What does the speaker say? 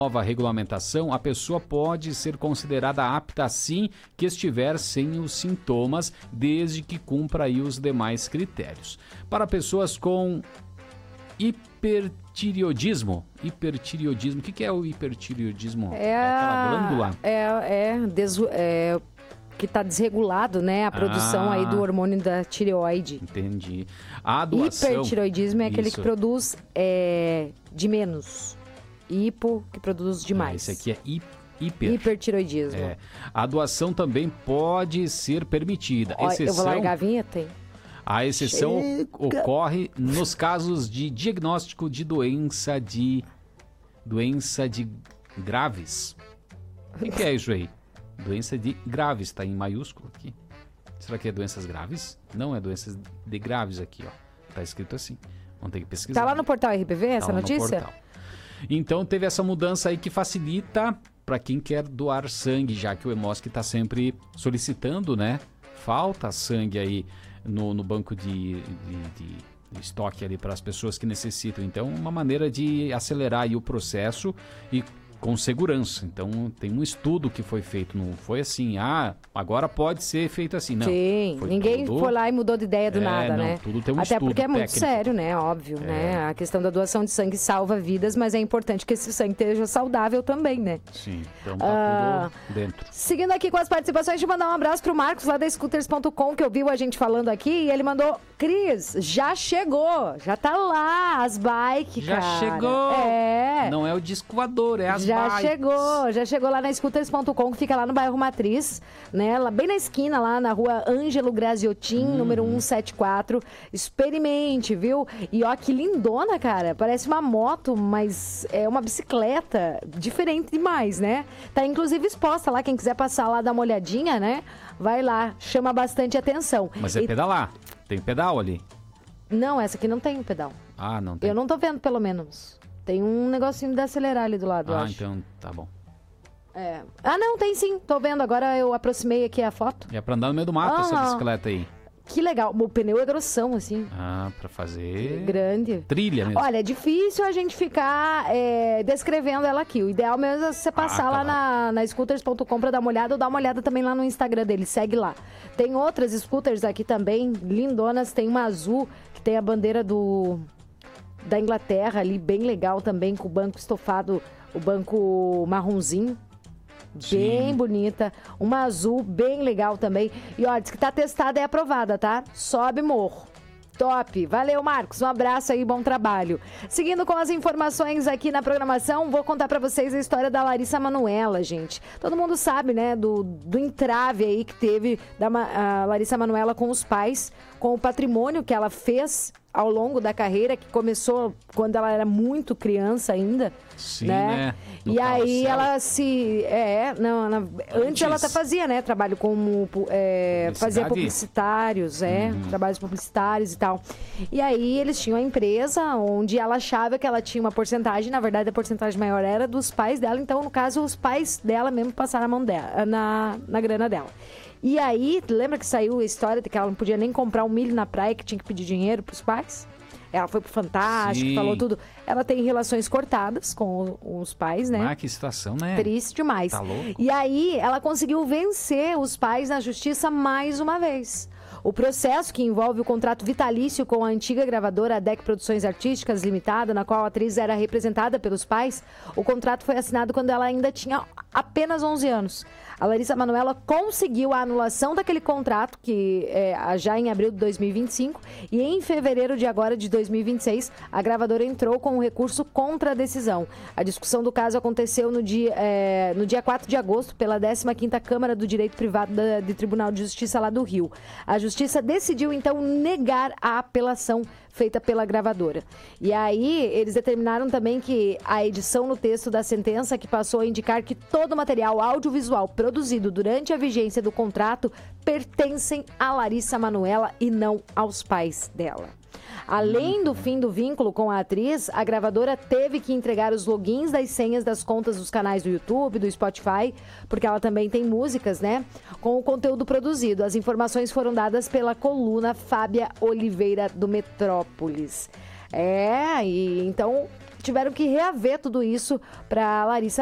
nova regulamentação, a pessoa pode ser considerada apta assim que estiver sem os sintomas, desde que cumpra aí os demais critérios. Para pessoas com hipertireoidismo, o que é o hipertireoidismo? É aquela glândula? Que está desregulado, né? A produção aí do hormônio da tireoide. Entendi. A doação... Hipertireoidismo é aquele que produz de menos. Hipo, que produz demais. Esse aqui é hipertireoidismo. A doação também pode ser permitida. Eu vou largar a vinheta, hein? A exceção ocorre nos casos de diagnóstico de doença de graves. O que é isso aí? Doença de graves, está em maiúsculo aqui. Será que é doenças graves? Não, é doenças de graves aqui, ó. Tá escrito assim. Vamos ter que pesquisar. Tá lá no portal RPV essa notícia? Então teve essa mudança aí que facilita para quem quer doar sangue, já que o Hemosk está sempre solicitando, né? Falta sangue aí no banco de estoque ali para as pessoas que necessitam. Então, uma maneira de acelerar aí o processo e com segurança. Então, tem um estudo que foi feito, não foi assim, agora pode ser feito assim, não. Sim, ninguém foi lá e mudou de ideia do nada, né? Tudo tem um Até estudo porque é muito técnico. sério, né? Óbvio, né? A questão da doação de sangue salva vidas, mas é importante que esse sangue esteja saudável também, né? Sim, então tá tudo dentro. Seguindo aqui com as participações, deixa eu mandar um abraço pro Marcos lá da Scooters.com, que ouviu a gente falando aqui, e ele mandou: Cris, já chegou, já tá lá as bikes, cara. Já chegou! Não é o disco voador, é as Já bikes. já chegou lá na Scooters.com, que fica lá no bairro Matriz, né? Lá, bem na esquina, lá na rua Ângelo Graziotin, número 174. Experimente, viu? E ó, que lindona, cara. Parece uma moto, mas é uma bicicleta diferente demais, né? Tá inclusive exposta lá, quem quiser passar lá, dar uma olhadinha, né? Vai lá, chama bastante atenção. Mas é pedalar, tem pedal ali? Não, essa aqui não tem um pedal. Não tem. Eu não tô vendo, pelo menos. Tem um negocinho de acelerar ali do lado, eu acho. Então tá bom. Não, tem sim. Tô vendo. Agora eu aproximei aqui a foto. É pra andar no meio do mato essa bicicleta aí. Que legal. O pneu é grossão, assim. Pra fazer... Grande. Trilha mesmo. Olha, é difícil a gente ficar descrevendo ela aqui. O ideal mesmo é você passar lá na scooters.com pra dar uma olhada, ou dar uma olhada também lá no Instagram dele. Segue lá. Tem outras scooters aqui também, lindonas. Tem uma azul, que tem a bandeira da Inglaterra ali, bem legal também, com o banco estofado, o banco marronzinho. Bem bonita. Uma azul, bem legal também. E ó, diz que tá testada e aprovada, tá? Sobe morro. Top. Valeu, Marcos. Um abraço aí, bom trabalho. Seguindo com as informações aqui na programação, vou contar pra vocês a história da Larissa Manoela, gente. Todo mundo sabe, né, do entrave aí que teve a Larissa Manoela com os pais, com o patrimônio que ela fez ao longo da carreira, que começou quando ela era muito criança ainda. Sim, né? E aí ela se... antes ela fazia, né? Trabalho como... fazia publicitários, trabalhos publicitários e tal. E aí eles tinham a empresa onde ela achava que ela tinha uma porcentagem. Na verdade, a porcentagem maior era dos pais dela. Então, no caso, os pais dela mesmo passaram a mão dela, na grana dela. E aí, lembra que saiu a história de que ela não podia nem comprar um milho na praia, que tinha que pedir dinheiro pros pais? Ela foi pro Fantástico, falou tudo. Ela tem relações cortadas com os pais, né? Que situação, né? Triste demais. Tá louco. E aí, ela conseguiu vencer os pais na justiça mais uma vez. O processo, que envolve o contrato vitalício com a antiga gravadora ADEC Produções Artísticas Limitada, na qual a atriz era representada pelos pais, o contrato foi assinado quando ela ainda tinha apenas 11 anos. A Larissa Manoela conseguiu a anulação daquele contrato, que já em abril de 2025, e em fevereiro de agora, de 2026, a gravadora entrou com um recurso contra a decisão. A discussão do caso aconteceu no dia 4 de agosto, pela 15ª Câmara do Direito Privado do Tribunal de Justiça lá do Rio. A Justiça decidiu, então, negar a apelação feita pela gravadora. E aí, eles determinaram também que a edição no texto da sentença, que passou a indicar que todo material audiovisual produzido durante a vigência do contrato pertencem a Larissa Manoela e não aos pais dela. Além do fim do vínculo com a atriz, a gravadora teve que entregar os logins das senhas das contas dos canais do YouTube, do Spotify, porque ela também tem músicas, né? Com o conteúdo produzido. As informações foram dadas pela coluna Fábia Oliveira, do Metrópolis. E então tiveram que reaver tudo isso para Larissa